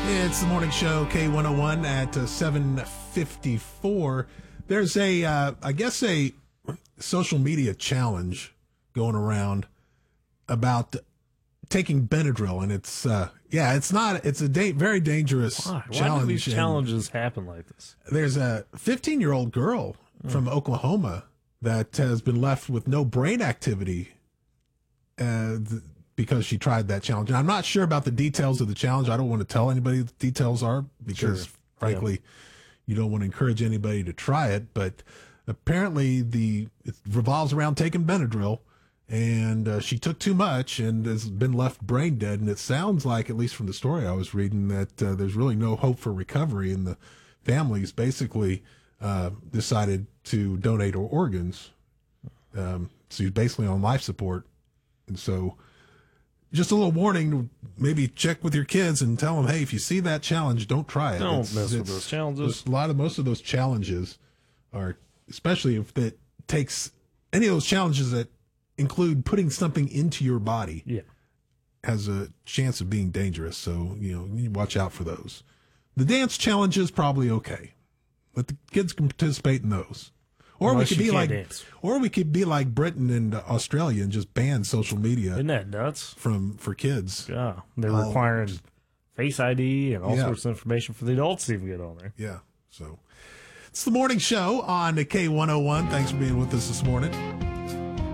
It's the morning show, K101 at 7:54. There's I guess a social media challenge going around about taking Benadryl, and it's a very dangerous challenge. Why do these challenges happen like this? There's a 15-year-old girl from Oklahoma that has been left with no brain activity because she tried that challenge. And I'm not sure about the details of the challenge. I don't want to tell anybody what the details are because, frankly, you don't want to encourage anybody to try it. But apparently it revolves around taking Benadryl, and she took too much and has been left brain dead. And it sounds like, at least from the story I was reading, that there's really no hope for recovery, and the families basically decided to donate her organs. So she's basically on life support. And so just a little warning, maybe check with your kids and tell them, hey, if you see that challenge, don't try it. Don't mess with those challenges. Most of those challenges are, especially if it takes any of those challenges that include putting something into your body, has a chance of being dangerous. So, you need to watch out for those. The dance challenge is probably okay. Let the kids can participate in those. Or we could be like Britain and Australia and just ban social media. Isn't that nuts? For kids. Yeah, they're requiring Face ID and all sorts of information for the adults to even get on there. Yeah, so it's the morning show on the K101. Thanks for being with us this morning.